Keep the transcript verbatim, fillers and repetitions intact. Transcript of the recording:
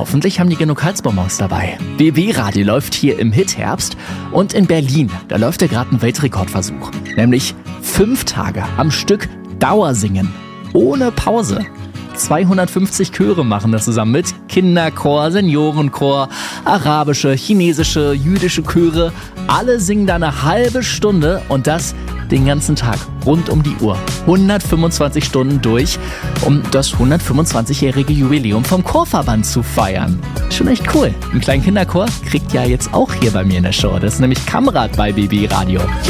Hoffentlich haben die genug Halsbonbons dabei. B B-Radio läuft hier im Hitherbst und in Berlin, da läuft ja gerade ein Weltrekordversuch. Nämlich fünf Tage am Stück Dauersingen, ohne Pause. zweihundertfünfzig Chöre machen das zusammen mit. Kinderchor, Seniorenchor, arabische, chinesische, jüdische Chöre. Alle singen da eine halbe Stunde und das den ganzen Tag, rund um die Uhr. hundertfünfundzwanzig Stunden durch, um das hundertfünfundzwanzigjährige Jubiläum vom Chorverband zu feiern. Schon echt cool. Einen kleinen Kinderchor kriegt ja jetzt auch hier bei mir in der Show. Das ist nämlich Kamrat bei B B Radio.